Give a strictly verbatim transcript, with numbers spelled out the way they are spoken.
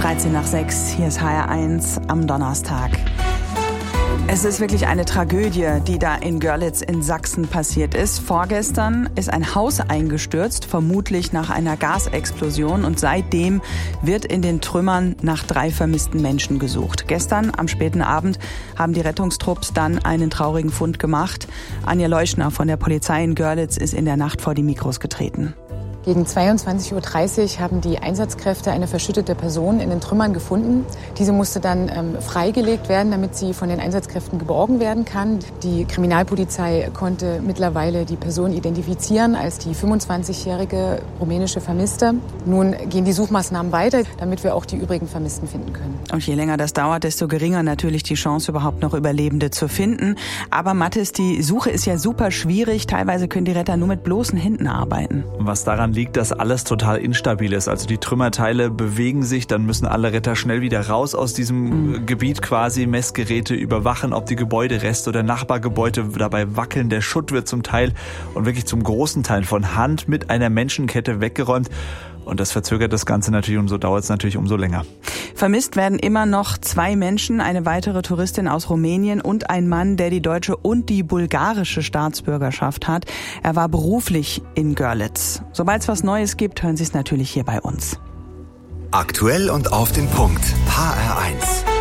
dreizehn nach sechs, hier ist H R eins am Donnerstag. Es ist wirklich eine Tragödie, die da in Görlitz in Sachsen passiert ist. Vorgestern ist ein Haus eingestürzt, vermutlich nach einer Gasexplosion. Und seitdem wird in den Trümmern nach drei vermissten Menschen gesucht. Gestern am späten Abend haben die Rettungstrupps dann einen traurigen Fund gemacht. Anja Leuschner von der Polizei in Görlitz ist in der Nacht vor die Mikros getreten. Gegen zweiundzwanzig Uhr dreißig haben die Einsatzkräfte eine verschüttete Person in den Trümmern gefunden. Diese musste dann ähm, freigelegt werden, damit sie von den Einsatzkräften geborgen werden kann. Die Kriminalpolizei konnte mittlerweile die Person identifizieren als die fünfundzwanzigjährige rumänische Vermisste. Nun gehen die Suchmaßnahmen weiter, damit wir auch die übrigen Vermissten finden können. Und je länger das dauert, desto geringer natürlich die Chance, überhaupt noch Überlebende zu finden. Aber Mathis, die Suche ist ja super schwierig. Teilweise können die Retter nur mit bloßen Händen arbeiten. Was daran liegt, dass alles total instabil ist. Also die Trümmerteile bewegen sich, dann müssen alle Retter schnell wieder raus aus diesem mhm. Gebiet quasi. Messgeräte überwachen, ob die Gebäudereste oder Nachbargebäude dabei wackeln. Der Schutt wird zum Teil und wirklich zum großen Teil von Hand mit einer Menschenkette weggeräumt. Und das verzögert das Ganze natürlich, umso dauert es natürlich umso länger. Vermisst werden immer noch zwei Menschen, eine weitere Touristin aus Rumänien und ein Mann, der die deutsche und die bulgarische Staatsbürgerschaft hat. Er war beruflich in Görlitz. Sobald es was Neues gibt, hören Sie es natürlich hier bei uns. Aktuell und auf den Punkt. H R eins.